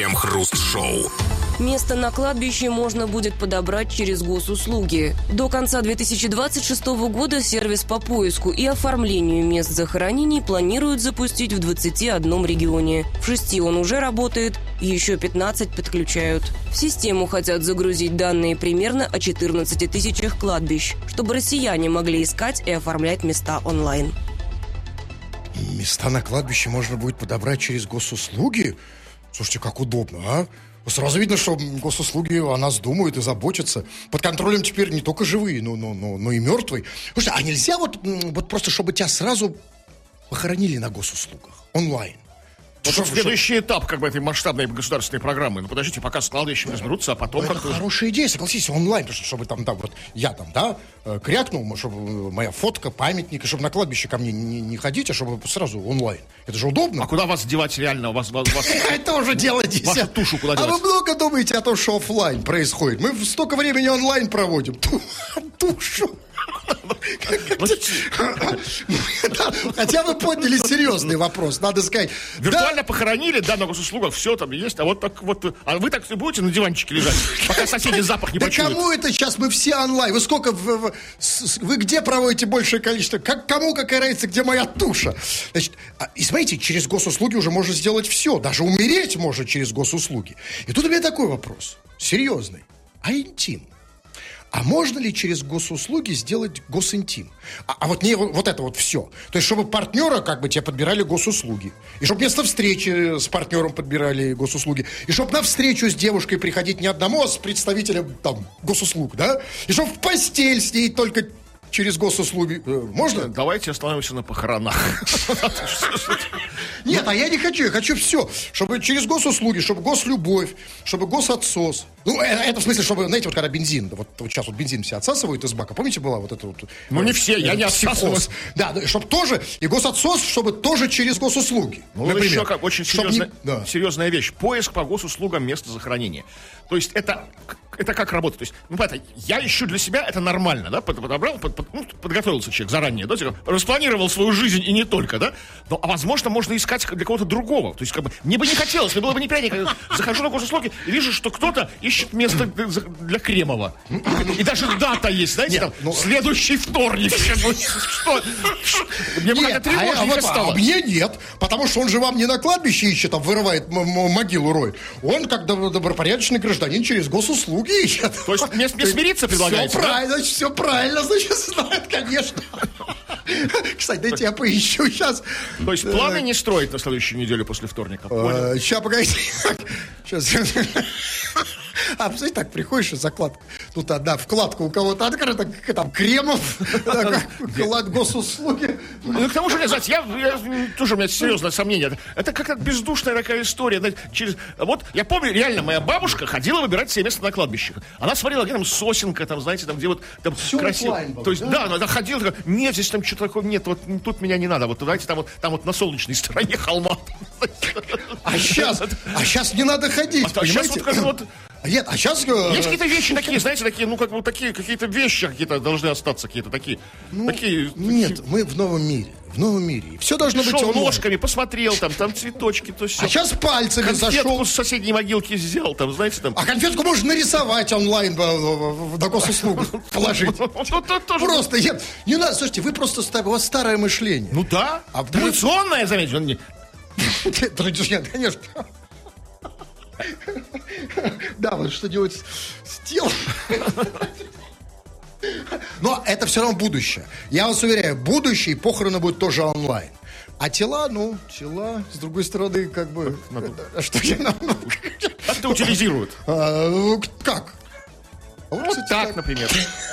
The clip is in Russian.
Крем-хруст-шоу. Место на кладбище можно будет подобрать через госуслуги. До конца 2026 года сервис по поиску и оформлению мест захоронений планируют запустить в 21 регионе. В 6 он уже работает, еще 15 подключают. В систему хотят загрузить данные примерно о 14 тысячах кладбищ, чтобы россияне могли искать и оформлять места онлайн. Места на кладбище можно будет подобрать через госуслуги? Слушайте, как удобно, а? Сразу видно, что госуслуги о нас думают и заботятся. Под контролем теперь не только живые, но и мертвые. Слушайте, а нельзя вот просто, чтобы тебя сразу похоронили на госуслугах онлайн? Это следующий этап как бы этой масштабной государственной программы. Ну, подождите, пока с кладбищем разберутся, а потом это как-то... хорошая идея, согласитесь, онлайн, чтобы там, да, вот я там, да, крякнул, чтобы моя фотка, памятник, и чтобы на кладбище ко мне не ходить, а чтобы сразу онлайн. Это же удобно. А куда вас девать реально? Вас это уже дело десятое. Вашу тушу куда девать? А вы много думаете о том, что офлайн происходит? Мы столько времени онлайн проводим. Тушу. Хотя вы подняли серьезный вопрос, надо сказать. Виртуально похоронили, да, на госуслугах все там есть, а вот так вот. А вы так и будете на диванчике лежать, пока соседи запах не почуют? Да кому это сейчас? Мы все онлайн. Вы сколько вы где проводите большее количество? Кому какая разница, где моя туша? Значит, и смотрите, через госуслуги уже можно сделать все. Даже умереть можно через госуслуги. И тут у меня такой вопрос, серьезный. А интим? А можно ли через госуслуги сделать госинтим? А вот не вот это вот все. То есть, чтобы партнера как бы тебе подбирали госуслуги. И чтобы место встречи с партнером подбирали госуслуги. И чтобы на встречу с девушкой приходить не одному, а с представителем там госуслуг, да? И чтобы в постель с ней только через госуслуги. Можно? Давайте остановимся на похоронах. Нет, а я не хочу, я хочу все. Чтобы через госуслуги, чтобы гослюбовь, чтобы госотсос. Ну, это в смысле, чтобы, знаете, вот когда бензин, вот сейчас вот бензин все отсасывают из бака, помните, была вот эта вот... Ну, не все, я не отсасываю. Да, чтобы тоже, и госотсос, чтобы тоже через госуслуги. Ну, например, еще как очень серьезная вещь. Поиск по госуслугам места захоронения. То есть это как работает? То есть, ну, понятно, я ищу для себя, это нормально, да, подобрал, подготовился человек заранее, да, распланировал свою жизнь и не только, да, но, а возможно, можно искать для кого-то другого. То есть, как бы, мне бы не хотелось, мне было бы неприятно, захожу на госуслуги и вижу, что кто-то ищет место для Кремова. И даже дата есть, знаете, там, следующий вторник. Что? Мне бы как-то тревожненько стало. А мне нет, потому что он же вам не на кладбище ищет, там, вырывает могилу роет. Он, как добропорядочный гражданин, через госуслуги ищет. То есть мне смириться предлагаете? Все правильно, значит, все правильно, значит, знает, конечно. Кстати, дайте я поищу сейчас. То есть планы не строить на следующую неделю после вторника? Сейчас, погодите. Сейчас. А, представляете, так, приходишь и закладка. Тут одна вкладка у кого-то открыта, там, Кремов, госуслуги. Ну, к тому же, знаете, я тоже у меня серьезное сомнение. Это как-то бездушная такая история. Вот, я помню, реально, моя бабушка ходила выбирать себе место на кладбищах. Она смотрела, где там сосенка, там, знаете, там, где вот там красиво. То есть, да, она ходила, такая, нет, здесь там что-то такое, нет, вот тут меня не надо. Вот, давайте, там вот на солнечной стороне холма. А сейчас не надо ходить, понимаете? Нет, а сейчас... Есть какие-то вещи такие, знаете, такие, ну, как бы такие, какие-то вещи какие-то должны остаться, какие-то такие. Нет, мы в новом мире. В новом мире. Все должно быть онлайн. Ножками, посмотрел, там цветочки, то все. А сейчас пальцами зашел. Конфетку с соседней могилки взял, там, знаете, там. А конфетку можно нарисовать онлайн на госуслугу положить. Просто, не надо, слушайте, вы просто, у вас старое мышление. Ну да, традиционное, заметьте. Традиционное, конечно. Да, вот что делать с телом. Но это все равно будущее. Я вас уверяю, будущее, похороны будут тоже онлайн. А тела, с другой стороны, как бы... Что я нам... Как-то утилизируют. Как? Вот так, например.